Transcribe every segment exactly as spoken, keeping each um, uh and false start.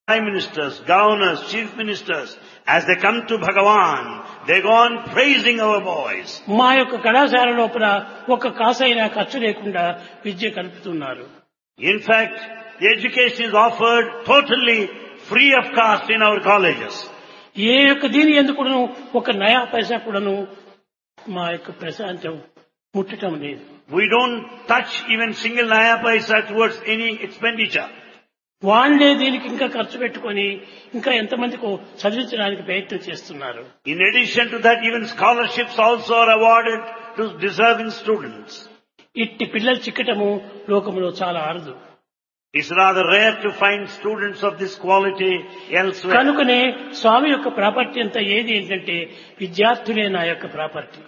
Prime ministers, governors, chief ministers, as they come to Bhagavan, they go on praising our boys. మా యొక్క కళాశాల లోపల ఒక కాసైనా ఖర్చు లేకుండా విద్య కల్పిస్తున్నారు. In fact, the education is offered totally free of cost in our colleges. ఏ యొక్క దీని ఎందుకును ఒక నయా పైసా కూడాను మా యొక్క ప్రశాంతం ముట్టడం లేదు. We don't touch even single naya paisa towards any expenditure. వాళ్ళే దీనికి ఇంకా ఖర్చు పెట్టుకొని ఇంకా ఎంతమందికి చదివించడానికి ప్రయత్నం చేస్తున్నారు. In addition to that, even scholarships also are awarded to deserving students. ఇట్టి పిల్లలు చిక్కటము లోకంలో చాలా అరుదు. It's rather rare to find students of this quality elsewhere. కనుకనే స్వామి యొక్క ప్రాపర్టీ అంతా ఏది ఏంటంటే విద్యార్థులే నా యొక్క property.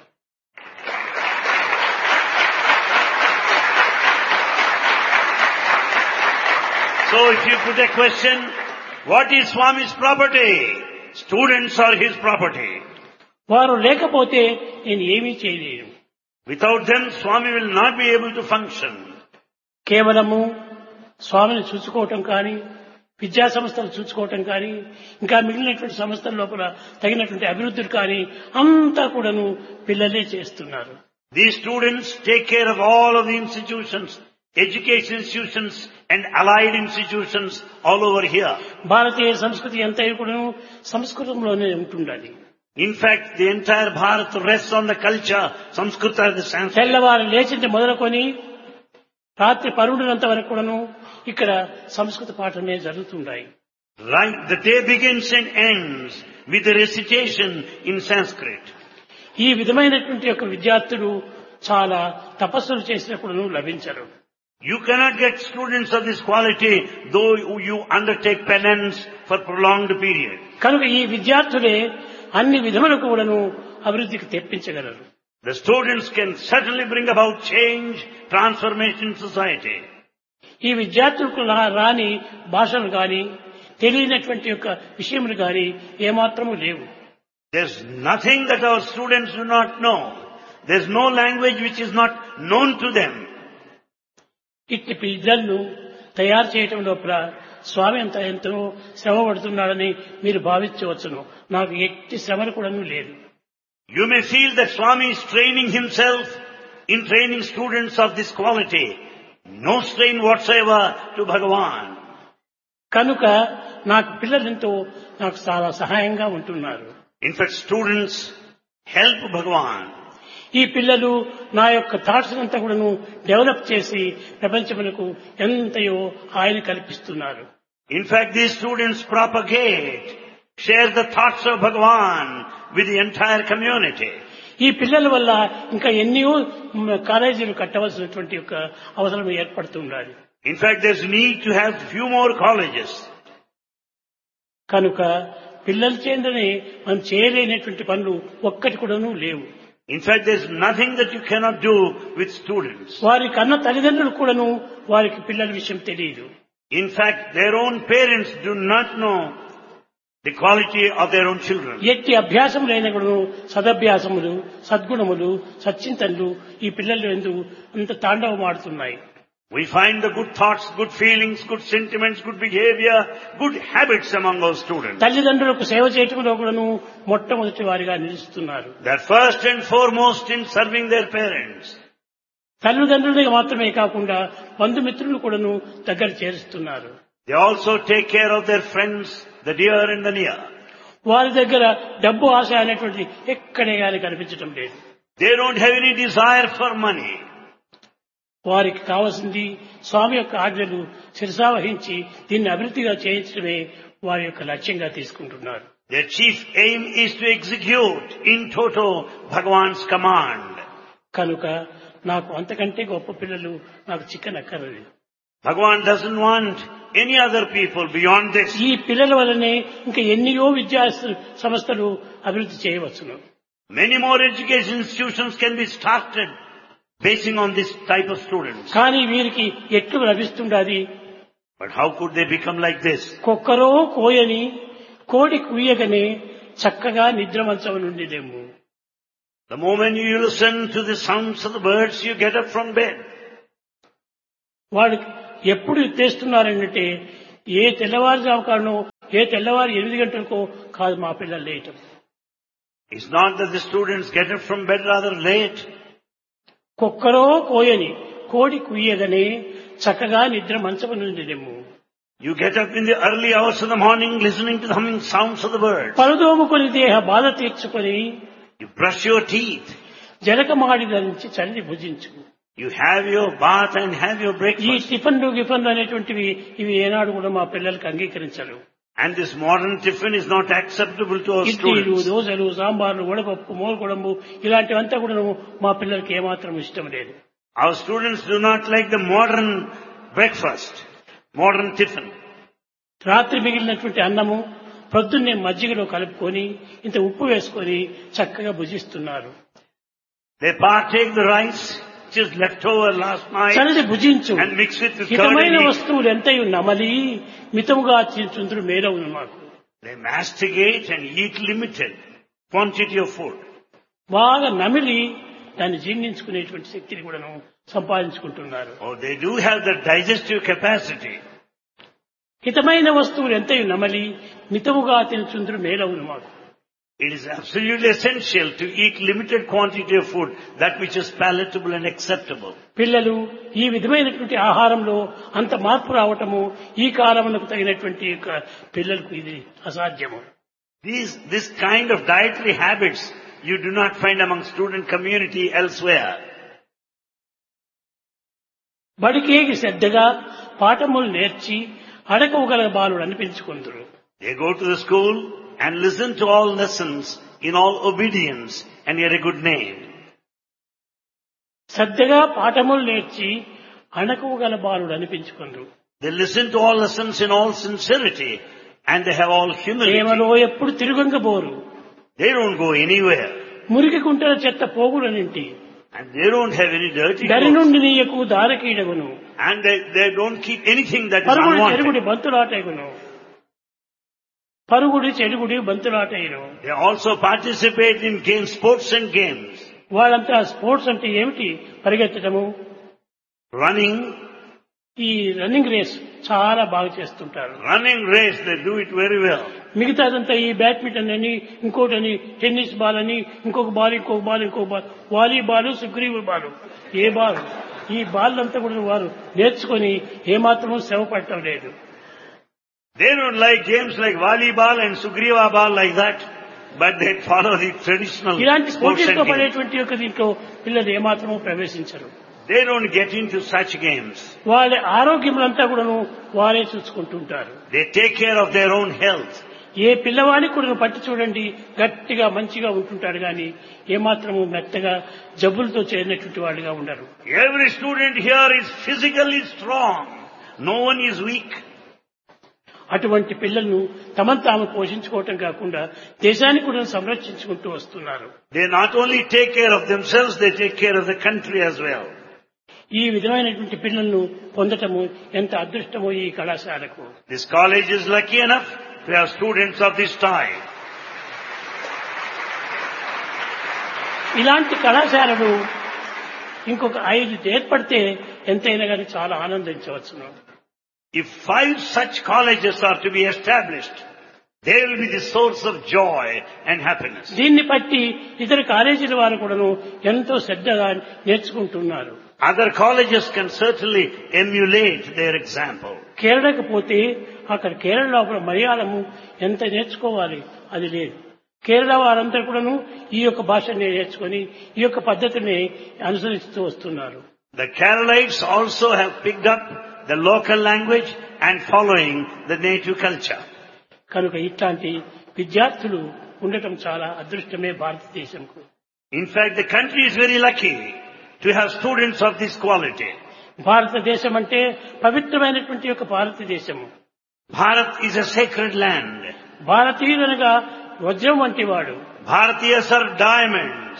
So if you put a question, what is Swami's property? Students are his property. వారు లేకపోతే నేను ఏమీ చేయలేను. Without them, Swami will not be able to function. కేవలము స్వామిని చూసుకోవటం కానీ, విద్యా సంస్థలు చూసుకోవటం కానీ, ఇంకా మిగిలినటువంటి సంస్థల లోపల తగినటువంటి అభివృద్ధులు కానీ అంతా కూడాను పిల్లలే చేస్తున్నారు. These students take care of all of the institutions, education institutions and allied institutions all over here. భారతీయ సంస్కృతి అంతా కూడాను సంస్కృతంలోనే ఉంటుండాలి. In fact, the entire Bharat rests on the culture, Samskrita is the Sanskrit. తెల్లవారు లేచింది మొదలుకొని రాత్రి పరుడునంత వరకు కూడాను ఇక్కడ సంస్కృత పాఠమే జరుగుతుంటాయి. Right, the day begins and ends with the recitation in Sanskrit. ఈ విధమైనటువంటి యొక్క విద్యార్థులు చాలా తపస్సులు చేసినప్పుడు లభించరు. You cannot get students of this quality though you undertake penance for prolonged period. కనుక ఈ విద్యార్థులే అన్ని విధములకు కూడాను అభివృద్ధికి తెప్పించగలరు. The students can certainly bring about change, transformation in society. ఈ విద్యార్థులకు రాని భాషలు గాని తెలియనటువంటి యొక్క విషయములు గాని ఏమాత్రము లేవు. There's nothing that our students do not know. There's no language which is not known to them. ఇట్టి పిల్లలను తయారు చేయటం లోపల స్వామి అంత ఎంతో శ్రమ పడుతున్నాడని మీరు భావించవచ్చును. నాకు ఎట్టి శ్రమలు కూడా లేదు. You may feel that Swami is training himself in training students of this quality. No strain whatsoever to Bhagavan. కనుక నాకు పిల్లలెంతో నాకు చాలా సహాయంగా ఉంటున్నారు. In fact, students help Bhagavan. ఈ పిల్లలు నా యొక్క థాట్స్ అంతా కూడాను డెవలప్ చేసి ప్రపంచములకు ఎంతయో ఆయన కల్పిస్తున్నారు. In fact, these students propagate, share the thoughts of Bhagavan with the entire community. ఈ పిల్లల వల్ల ఇంకా ఎన్నో కాలేజీలు కట్టవలసినటువంటి యొక్క అవసరం ఏర్పడుతుండాలి. In fact, there's need to have few more colleges. కనుక పిల్లల చేతనే మనం చేయలేనటువంటి పనులు ఒక్కటి కూడాను లేవు. In fact, there's nothing that you cannot do with students. వారి కన్న తల్లిదండ్రులు కూడాను వారికి పిల్లల విషయం తెలియదు. In fact, their own parents do not know the quality of their own children. ఎట్టి అభ్యాసం లేనప్పుడు సదభ్యాసములు, సద్గుణములు, సచ్చింతనలు ఈ పిల్లలు ఎందు అంత తాండవమాడుతున్నాయి. We find the good thoughts, good feelings, good sentiments, good behavior, good habits among our students. తల్లిదండ్రులకు సేవ చేయటంలో కూడాను మొట్టమొదటి వారిగా నిలుస్తున్నారు. They're first and foremost in serving their parents. తల్లిదండ్రులకు మాత్రమే కాకుండా బంధుమిత్రులు కూడాను దగ్గర చేరుస్తున్నారు. They also take care of their friends, the dear and the near. వారి దగ్గర డబ్బు ఆశ అనేటువంటిది ఎక్కడే గాని కనిపించడం లేదు. They don't have any desire for money. వారికి కావాల్సింది స్వామి యొక్క ఆజ్ఞలు శిరసావహించి దీన్ని అభివృద్ధిగా చేయించడమే వారి యొక్క లక్ష్యంగా తీసుకుంటున్నారు. Their chief aim is to execute in toto Bhagavan's command. కనుక నాకు అంతకంటే గొప్ప పిల్లలు నాకు చిక్కనక్కర్లేదు. Bhagavan doesn't want any other people beyond this. ఈ పిల్లల వల్లనే ఇంకా ఎన్నో విద్యా సంస్థలు అభివృద్ధి చేయవచ్చును. Many more education institutions can be started basing on this type of students. కానీ వీరికి ఎట్లు లభిస్తుండాలి? But how could they become like this? కుక్కరో కోయని కోడి కుయ్యగానే చక్కగా నిద్రమంచం నుండిలేము. The moment you listen to the sounds of the birds, you get up from bed. వాడు ఎప్పుడు తెస్తున్నారంటే ఏ తెల్లవారుజాము కారణం ఏ తెల్లవారు ఎనిమిది గంటలకో కాదు మా పిల్లలు లేయటం. It's not that the students get up from bed rather late. కుక్కరో కోయని కోడి కుయ్యగానే చక్కగా నిద్ర మంచము నుండి లెమ్ము. You get up in the early hours of the morning listening to the humming sounds of the birds. పలుదోముకొని దేహ బాధ తీర్చుకొని You brush your teeth. జలకమాడి ధరించి చల్లి భుజించు. You have your bath and have your ఈ breakfast. టిఫన్లు గిఫన్లు అనేటువంటివి ఇవి ఏనాడు కూడా మా పిల్లలకి అంగీకరించరు. And this modern tiffin is not acceptable to our ఇడ్లీలు students. దోశలు సాంబార్లు వడపప్పు మోరుకొడంబు ఇలాంటివంతా కూడా మా పిల్లలకి ఏమాత్రం ఇష్టం లేదు. Our students do not like the modern breakfast, modern tiffin. రాత్రి మిగిలినటువంటి అన్నము పొద్దున్నే మజ్జిగలో కలుపుకొని ఇంత ఉప్పు వేసుకొని చక్కగా భుజిస్తున్నారు. They partake the rice which is left over last night చల్లి భుజించు. and mix it with curd హితమైన and eat. వస్తువులు ఎంతయు నమలి మితముగా చించుందురు మేలవును మాకు. They masticate and eat limited quantity of food. బాగా నమిలి దాన్ని జీర్ణించుకునేటువంటి శక్తిని కూడా సంపాదించుకుంటున్నారు. Oh, they do have the digestive capacity. హితమైన వస్తువులు ఎంతయు నమలి మితముగా తినుచుందురు మేలవును మాకు. It is absolutely essential to eat limited quantity of food, that which is palatable and acceptable. పిల్లలు ఈ విధమైనటువంటి ఆహారంలో అంత మార్పు రావటము ఈ కాలమునకు తగినటువంటి యొక్క పిల్లలకు ఇది అసాధ్యము. These, this kind of dietary habits you do not find among student community elsewhere. బడికేగి శ్రద్ధగా పాఠములు నేర్చి అడకవుగల బాలుడు అనిపించుకుందరు. They go to the school and listen to all lessons in all obedience and get a good name. శ్రద్ధగా పాఠములు నేర్చి అణకువగల బాలుడు అనిపించుకుందరు. They listen to all lessons in all sincerity and they have all humility. ప్రేమలో ఎప్పుడు తిరుగంగబోరు. They don't go anywhere. మురికి కుంటల చెత్త పోగులనింటి And they don't have any dirty దరి clothes. నుండి నీయకు దారకీడగును. And they, they don't keep anything that is పరుగుడి unwanted. చెరుగుడి బంతులాటగును. పరుగుడి చెడుగుడి బంతులాటయ్యను. They also participate in games, sports and games. వాళ్ళంతా sports అంటే ఏమిటి? పరిగెత్తడము, Running, ఈ రన్నింగ్ రేస్ చాలా బాగా చేస్తుంటారు. running race, they do it very well. మిగతాదంతా ఈ బ్యాడ్మింటన్ అని ఇంకోటని టెన్నిస్ బాల్ అని ఇంకొక బాల్ ఇంకొక బాల్ ఇంకొక బాల్ వాలీబాల్ సుగ్రీవు బాల్ ఏ బాల్ ఈ బాల్ అంతా కూడా వారు నేర్చుకొని ఏమాత్రము శ్రమ పడటం లేదు. They don't like games like volleyball and Sugriva ball like that, but they follow the traditional ఇలాంటి sports పోటీలతో and games. పడేటువంటి యొక్క దీంట్లో పిల్లలు ఏమాత్రము ప్రవేశించరు. They don't get into such games. వాళ్ళ ఆరోగ్యములంతా కూడాను వారే చూసుకుంటుంటారు. They take care of their own health. ఏ పిల్లవాడికి కూడా పట్టి చూడండి గట్టిగా మంచిగా ఉంటుంటాడు కానీ ఏమాత్రము మెత్తగా జబ్బులతో చేరినటువంటి వాడిగా ఉండరు. Every student here is physically strong. No one is weak. అటువంటి పిల్లలను తమను తాము పోషించుకోవటం కాకుండా దేశాన్ని కూడా సంరక్షించుకుంటూ వస్తున్నారు. They not only take care of themselves, they take care of the country as well. ఈ విధమైనటువంటి పిల్లలను పొందటము ఎంత అదృష్టమో ఈ కళాశాలకు. This college is lucky enough to have students of this type. ఇలాంటి కళాశాలలు ఇంకొక ఐదు ఏర్పడితే ఎంతైనా కానీ చాలా ఆనందించవచ్చును. If five such colleges are to be established, they will be the source of joy and happiness. దీన్ని బట్టి ఇతర కాలేజీల వారు కూడాను ఎంతో శ్రద్ధగా నేర్చుకుంటున్నారు. Other colleges can certainly emulate their example. కేరళకు పోతే అక్కడ కేరళ లోపల మలయాళము ఎంత నేర్చుకోవాలి అది లేదు. కేరళ వారంతా కూడాను ఈ యొక్క భాషని నేర్చుకొని ఈ యొక్క పద్ధతిని అనుసరిస్తూ వస్తున్నారు. The Keralites also have picked up the local language and following the native culture. కనుక ఇట్లాంటి విద్యార్థులు ఉండటం చాలా అదృష్టమే భారతదేశంకు. In fact, the country is very lucky to have students of this quality. భారతదేశం అంటే పవిత్రమైనటువంటి యొక్క భారతదేశము. Bharat is a sacred land. భారతీయులనగా వజ్రం వంటి వాడు. Bharatiyas are diamonds.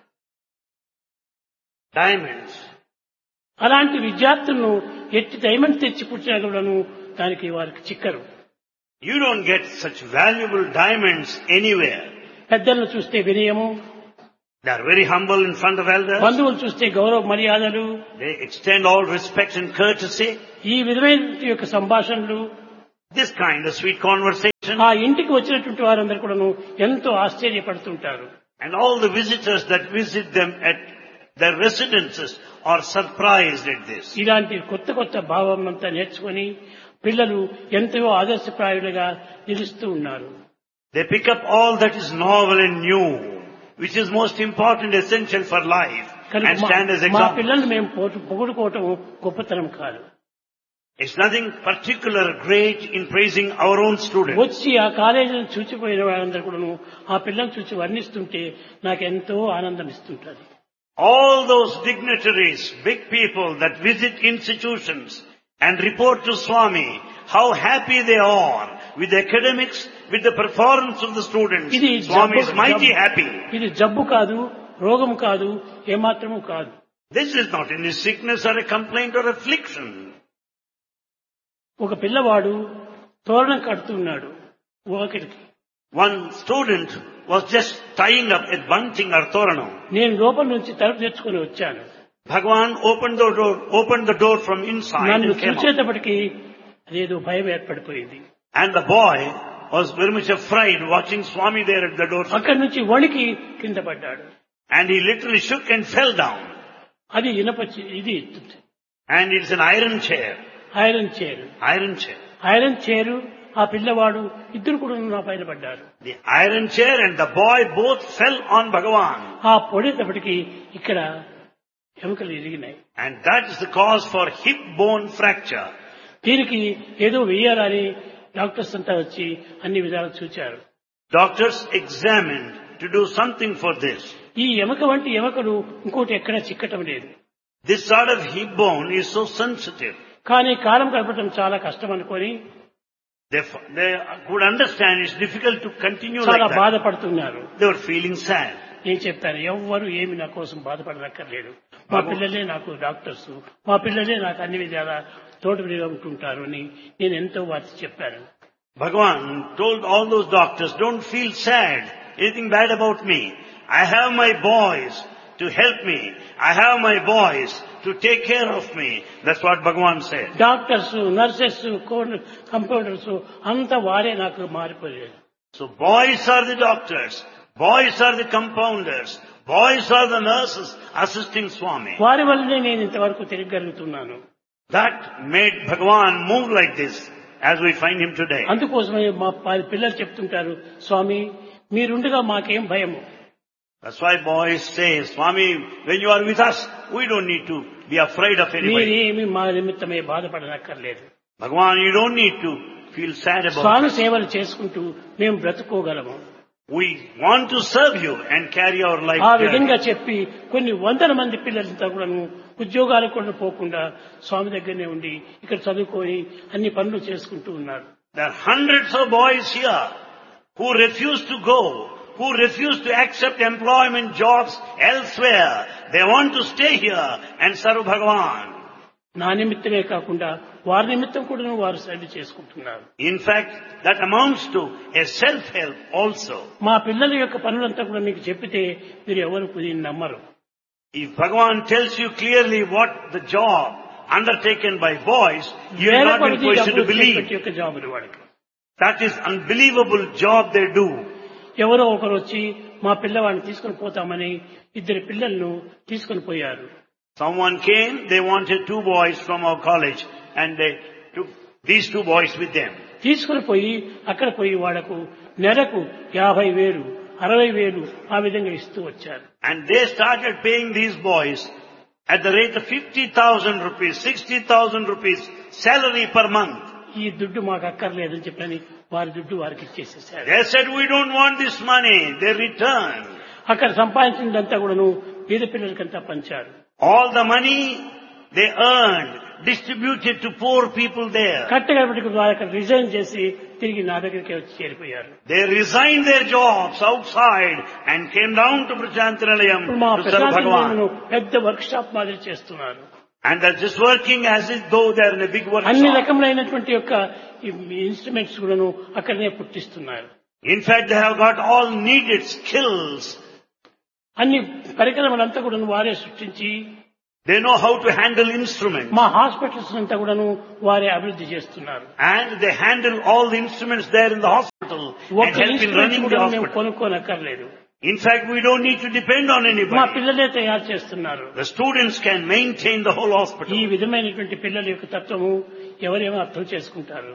Diamonds. అలాంటి విద్యార్థులను ఎట్టి డైమండ్ తెచ్చి పుట్టినను దానికి వారికి చిక్కరు. You don't get such valuable diamonds anywhere. పెద్దలను చూస్తే వినయము, They are very humble in front of elders. బంధువులు చూస్తే గౌరవ మర్యాదలు, They extend all respect and courtesy. ఈ విధమైన యొక్క సంభాషణలు This kind of sweet conversation. ఆ ఇంటికి వచ్చినటువంటి వారందరూ కూడాను ఎంతో ఆశ్చర్యపడుతుంటారు. And all the visitors that visit them at their residences are surprised at this. ఇలాంటి కొత్త కొత్త భావం అంతా నేర్చుకొని పిల్లలు ఎంతో ఆదర్శప్రాయులుగా నిలుస్తూ ఉన్నారు. They pick up all that is novel and new, which is most important, essential for life, and stand as మా example. పిల్లల్ని మేము పొగుడుకోవటం గొప్పతనం కాదు. It's nothing particular great in praising our own students. వచ్చి ఆ కాలేజీని చూచిపోయిన వాళ్ళందరూ కూడాను ఆ పిల్లల్ని చూసి వర్ణిస్తుంటే నాకు ఎంతో ఆనందం ఇస్తుంటది. All those dignitaries, big people that visit institutions and report to Swami how happy they are with the academics, with the performance of the students. ఇది Swami is mighty happy. ఇది జబ్బు కాదు, రోగం కాదు, ఏమాత్రము కాదు. This is not any sickness or a complaint or affliction. ఒక పిల్లవాడు తోరణం కడుతున్నాడు వాకిలికి. One student was just tying up a bunting or toranam. నేను లోపల నుంచి తలుపు తెచ్చుకొని వచ్చాను. Bhagavan opened the door, opened the door from inside నన్ను and came out. చూసేటప్పటికి అదేదో భయం ఏర్పడిపోయింది. And the boy was very much afraid watching Swami there at the door. అక్కడి నుంచి వణికి కింద పడ్డాడు. And he literally shook and fell down. అది ఇనప ఇది And it's an iron chair. Iron chair. Iron chair. Iron chair ఆ పిల్లవాడు ఇద్దరు కూడా నా పైన పడ్డారు. The iron chair and the boy both fell on Bhagavan. ఆ పొడేటప్పటికి ఇక్కడ ఎముకలు ఇరిగినాయి. And that is the cause for hip bone fracture. దీనికి ఏదో వెయ్యాలని డాక్టర్స్ అంతా వచ్చి అన్ని విధాలు చూచారు. Doctors examined to do something for this. ఈ ఎముక వంటి ఎముకలు ఇంకోటి ఎక్కడ చిక్కటం లేదు. This sort of hip bone is so sensitive. కానీ కాలం గడపడం చాలా కష్టం అనుకొని They, they could understand it's difficult to continue చాలా like that. బాధపడుతున్నారు. They were feeling sad. నేను చెప్తాను, ఎవ్వరు ఏమి నా కోసం బాధపడనక్కర్లేదు. మా పిల్లలే నాకు డాక్టర్స్, మా పిల్లలే నాకు అన్ని విధాలా తోడుగా ఉంటుంటారు అని నేను ఎంతో వారికి చెప్పాను. Bhagavan told all those doctors, don't feel sad, anything bad about me. I have my boys to help me. I have my boys to take care of me. That's what Bhagavan said. Doctors, nurses, compounders అంతా వారే నాకు మారిపోయారు. So boys are the doctors, boys are the compounders, boys are the nurses assisting Swami. వారి వల్లనే నేను ఇంతవరకు తిరగలుగుతున్నాను. That made Bhagavan move like this as we find him today. అందుకోసమే మా పిల్లలు చెప్తుంటారు, స్వామి మీరుండగా మాకేం భయము. That's why boys say, Swami, when you are with us, we don't need to be afraid of anybody. మీరేమి మా నిమిత్తమే బాధపడనక్కర్లేదు. Bhagavan, you don't need to feel sad about Swamy us. సేవలు చేసుకుంటూ మేము బ్రతుకోగలము. We want to serve you and carry our life. ఆ విధంగా చెప్పి కొన్ని వందల మంది పిల్లలంతా కూడా ఉద్యోగాలకు కూడా పోకుండా స్వామి దగ్గరనే ఉండి ఇక్కడ చదువుకొని అన్ని పనులు చేసుకుంటూ ఉన్నారు. There are hundreds of boys here who refuse to go, who refuse to accept employment jobs elsewhere. They want to stay here and serve Bhagavan. నా నిమిత్తమే కాకుండా వారి నిమిత్తం కూడా వారు సేవ చేసుకుంటున్నారు. In fact, that amounts to a self-help also. మా పిల్లల యొక్క పనులంతా కూడా మీకు చెప్పితే మీరు ఎవరు దీన్ని నమ్మరు. If Bhagavan tells you clearly what the job undertaken by boys, you are not in position to believe. యొక్క జాబులు వాడికి That is unbelievable job they do. ఎవరో ఒకరు వచ్చి మా పిల్లవాడిని తీసుకొని పోతామని ఇద్దరు పిల్లలను తీసుకొని పోయారు. Someone came, they wanted two boys from our college and they took these two boys with them. తీసుకుని పోయి అక్కడ పోయి వాళ్లకు నెలకు యాభై వేలు అరవై వేలు ఆ విధంగా ఇస్తూ వచ్చారు. And they started paying these boys at the rate of fifty thousand rupees, sixty thousand rupees salary per month. ఈ దుడ్డు మాకు అక్కర్లేదని చెప్పని వారి దుడ్డు వారికి ఇచ్చేసేసారు. They said, we don't want this money. They returned. అక్కడ సంపాదించిందంతా కూడాను పేద పిల్లలకంతా పంచారు. All the money they earned distributed to poor people there. కట్టగడపటికి వారు అక్కడ రిజైన్ చేసి తిరిగి నా దగ్గరికి వచ్చి చేరిపోయారు. They resigned their jobs outside and came down to Prachanthanalayam మా to serve Bhagavan. పెద్ద వర్క్ షాప్ మాదిరి చేస్తున్నారు. And they're just working as if though they're in a big అన్ని workshop. రకములైనటువంటి యొక్క ఇన్స్ట్రుమెంట్స్ కూడాను అక్కడనే పుట్టిస్తున్నారు. In fact, they have got all needed skills. అన్ని పరికరములంతా కూడా వారే సృష్టించి They know how to handle instruments. మా హాస్పిటల్స్ అంతా కూడాను వారే అభివృద్ధి చేస్తున్నారు. And they handle all the instruments there in the hospital and ఒక్క help in instrument running the కూడా మేము hospital. కొనుక్కోనక్కర్లేదు. In fact, we don't need to depend on మా anybody. పిల్లలే తయారు చేస్తున్నారు. The students can maintain the whole hospital. ఈ విధమైనటువంటి పిల్లల యొక్క తత్వము ఎవరేమో అర్థం చేసుకుంటారు.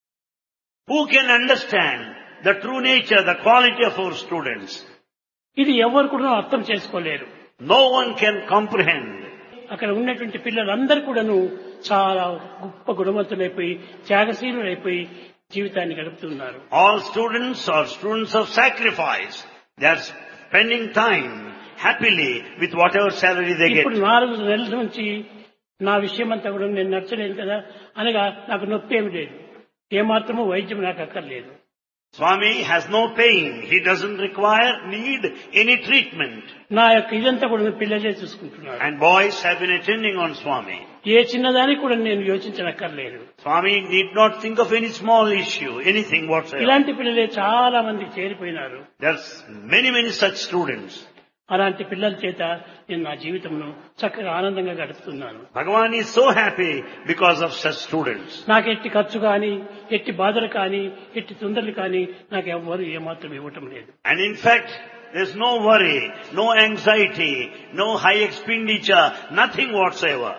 Who can understand the true nature, the quality of our students? ఇది ఎవరు కూడా అర్థం చేసుకోలేరు. No one can comprehend. అక్కడ ఉన్నటువంటి పిల్లలందరూ కూడాను చాలా గొప్ప గుణవంతులైపోయి త్యాగశీలులైపోయి జీవితాన్ని గడుపుతున్నారు. All students are students of sacrifice. They are spending time happily with whatever salary they get. ఇప్పుడు నాలుగు నెలల నుంచి నా విషయం అంతా కూడా నేను నచ్చలేదు కదా అనగా నాకు నొప్పి ఏమి లేదు, ఏమాత్రము వైద్యం నాకు అక్కర్లేదు. Swami has no pain. He doesn't require, need any treatment. నా యొక్క ఇదంతా కూడా పిల్లలే చూసుకుంటున్నారు. And boys have been attending on Swami. ఏ చిన్నదానికి కూడా నేను యోచించనక్కర్లేదు. Swami need not think of any small issue, anything whatsoever. ఇలాంటి పిల్లలే చాలా మంది చేరిపోయినారు. There's many, many such students. అలాంటి పిల్లల చేత నేను నా జీవితంలో చక్కగా ఆనందంగా గడుపుతున్నాను. Bhagavan is so happy because of such students. నాకు ఎట్టి ఖర్చు కానీ, ఎట్టి బాధలు కానీ, ఎట్టి తొందరలు కానీ నాకు ఎవరు ఏమాత్రం ఇవ్వటం లేదు. And in fact, there's no worry, no anxiety, no high expenditure, nothing whatsoever.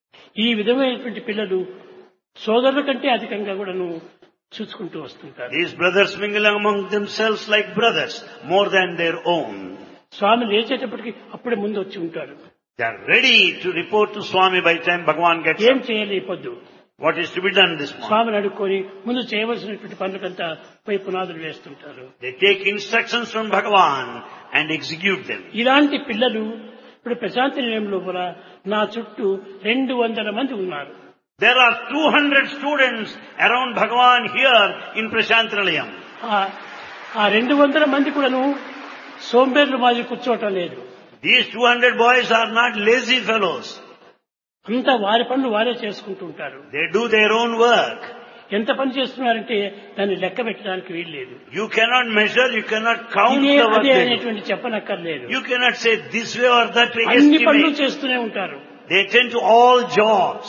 ఈ విధమైనటువంటి పిల్లలు సోదరుల కంటే అధికంగా కూడాను చూసుకుంటూ వస్తుంటారు. These brothers mingle among themselves like brothers, more than their own. స్వామి లేచేటప్పటికి అప్పుడే ముందు వచ్చి ఉంటాడు. They are ready to report to Swami by the time Bhagavan gets ఏం up. చేయాలి ఈ పొద్దు What is to be done this morning? స్వామిని అడుక్కొని ముందు చేయవలసినటువంటి పనులకంతా పోయి పునాదులు వేస్తుంటారు. They take instructions from Bhagavan and execute them. ఇలాంటి పిల్లలు ఇప్పుడు ప్రశాంతి నిలయం లోపల నా చుట్టూ రెండు వందల మంది ఉన్నారు. There are two hundred students around Bhagavan here in Prashantinalayam. ఆ- ఆ రెండు వందల మంది కూడాను సోంబేర్లు మాది కూర్చోవటం లేదు. These two hundred boys are not lazy fellows. అంతా వారి పనులు వారే చేసుకుంటూ ఉంటారు. They do their own work. ఎంత పని చేస్తున్నారంటే దాన్ని లెక్క పెట్టడానికి వీలు లేదు. You cannot measure, you cannot count ఇదే the work అదే they do. అనేటువంటి చెప్పనక్కర్లేదు. You cannot say this way or that way. అన్ని పనులు Estimate. చేస్తూనే ఉంటారు. They attend to all jobs.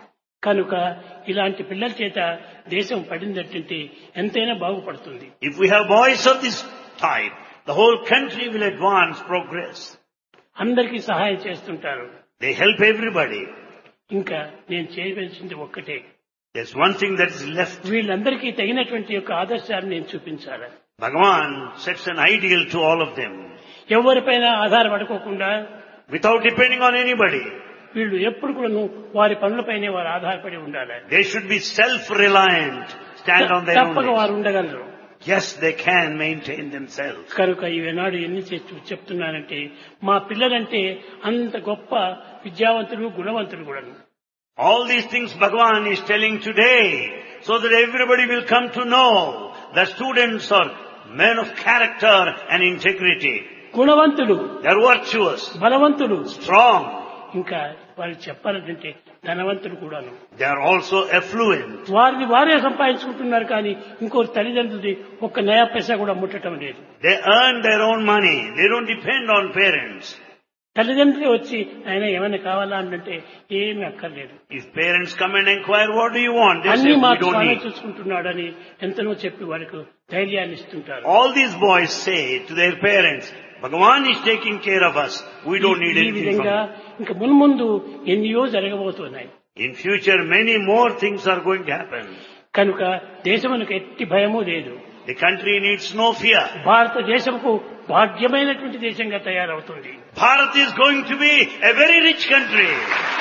కనుక ఇలాంటి పిల్లల చేత దేశం పడిందంటే ఎంతైనా బాగుపడుతుంది. If we have boys of this type, the whole country will advance, progress. అందరికీ సహాయం చేస్తుంటారు. They help everybody. ఇంకా నేను చేయవలసింది ఒక్కటే, There's one thing that is left. వీళ్ళందరికీ తగినటువంటి యొక్క ఆదర్శాన్ని నేను చూపించాలి. Bhagavan sets an ideal to all of them. ఎవరిపైన ఆధారపడుకోకుండా Without depending on anybody. వీళ్ళు ఎప్పుడు కూడా వారి పనులపైనే వారు ఆధారపడి ఉండాలి. They should be self-reliant, stand on their own తప్పక వారు legs. ఉండగలరు. Yes, they can maintain themselves. కనుక ఈనాడు ఎన్ని చెప్- చెప్తున్నానంటే మా పిల్లలంటే అంత గొప్ప విద్యావంతులు గుణవంతులు కూడా. All these things Bhagavan is telling today, so that everybody will come to know the students are men of character and integrity. గుణవంతులు, They are virtuous, బలవంతులు, strong. ఇంకా వాళ్ళు చెప్పాలంటే ధనవంతులు కూడాను. They are also affluent. వారిని వారే సంపాదించుకుంటున్నారు కానీ ఇంకో తల్లిదండ్రులది ఒక్క నయా పైసా కూడా ముట్టడం లేదు. They earn their own money. They don't depend on parents. తల్లిదండ్రులే వచ్చి ఆయన ఏమైనా కావాలా అంటే ఏమీ అక్కర్లేదు. If parents come and inquire, what do you want? They say, అన్ని we మాకు don't స్వామి need. చూసుకుంటున్నాడని ఎంతనో చెప్పి వారికి ధైర్యాన్ని ఇస్తుంటారు. All these boys say to their parents, Bhagavan is taking care of us. We don't need ఈ anything విధంగా from him. ఇంకా మున్ముందు ఎన్నో జరగబోతున్నాయి. In future, many more things are going to happen. కనుక దేశమునకు ఎట్టి భయము లేదు. The country needs no fear. భారతదేశంకు భాగ్యమైనటువంటి దేశంగా తయారవుతుంది. Bharat is going to be a very rich country.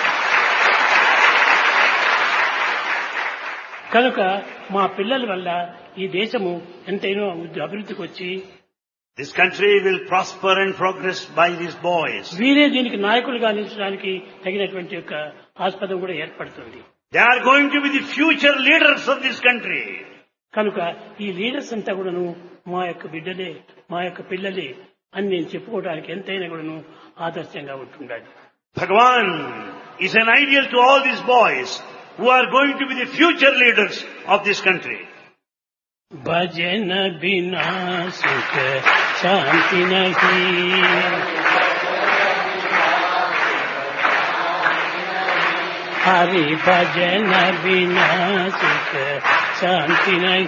కనుక మా పిల్లల వల్ల ఈ దేశము ఎంతైనా అభివృద్ధికి వచ్చి This country will prosper and progress by these boys. వీరే దీనికి నాయకులుగా నిలిచడానికి తగినటువంటి యొక్క ఆస్పదం కూడా ఏర్పడుతుంది. They are going to be the future leaders of this country. కనుక ఈ లీడర్స్ అంతా కూడాను మా యొక్క బిడ్డలే, మా యొక్క పిల్లలే అని నేను చెప్పుకోవడానికి ఎంతైనా కూడాను ఆదర్శంగా ఉంటుండాలి. Bhagavan is an ideal to all these boys who are going to be the future leaders of this country. భజన బినా సుఖ శాంతి నహీ, हरि भजन बिना सुख शांति नहीं।